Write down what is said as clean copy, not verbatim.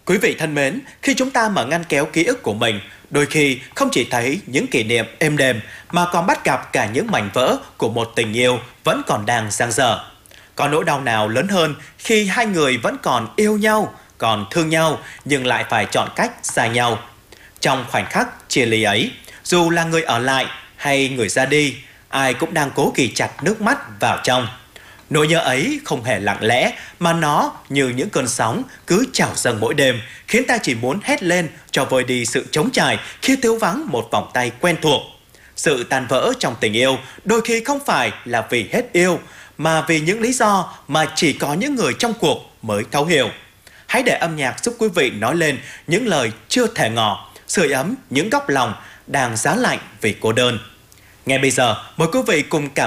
Quý vị thân mến, khi chúng ta mở ngăn kéo ký ức của mình, đôi khi không chỉ thấy những kỷ niệm êm đềm mà còn bắt gặp cả những mảnh vỡ của một tình yêu vẫn còn đang dang dở. Có nỗi đau nào lớn hơn khi hai người vẫn còn yêu nhau, còn thương nhau nhưng lại phải chọn cách xa nhau. Trong khoảnh khắc chia ly ấy, dù là người ở lại hay người ra đi, ai cũng đang cố ghi chặt nước mắt vào trong. Nỗi nhớ ấy không hề lặng lẽ mà nó như những cơn sóng cứ trào dâng mỗi đêm, khiến ta chỉ muốn hét lên cho vơi đi sự trống trải khi thiếu vắng một vòng tay quen thuộc. Sự tan vỡ trong tình yêu đôi khi không phải là vì hết yêu, mà vì những lý do mà chỉ có những người trong cuộc mới thấu hiểu. Hãy để âm nhạc giúp quý vị nói lên những lời chưa thể ngỏ, sưởi ấm những góc lòng đang giá lạnh vì cô đơn. Ngay bây giờ, mời quý vị cùng cảm